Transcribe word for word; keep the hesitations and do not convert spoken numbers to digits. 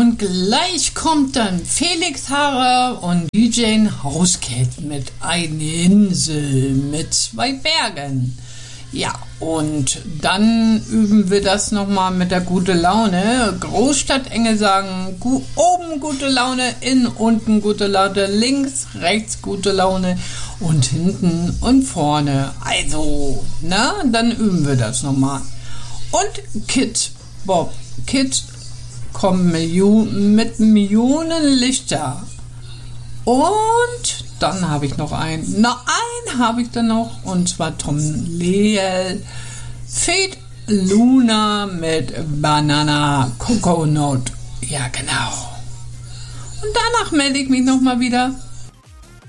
Und gleich kommt dann Felix Harrer und D J Hauscat mit Eine Insel mit zwei Bergen. Ja, und dann üben wir das nochmal mit der gute Laune. Großstadtengel sagen, gu- oben gute Laune, innen, unten gute Laune, links, rechts gute Laune und hinten und vorne. Also, na, dann üben wir das nochmal. Und Kid Bob, Kid kommt Millio- mit Millionen Lichter. Und dann habe ich noch einen. Na, einen habe ich dann noch. Und zwar Tom Leel. Fate Luna mit Banana Coconut. Ja, genau. Und danach melde ich mich nochmal wieder.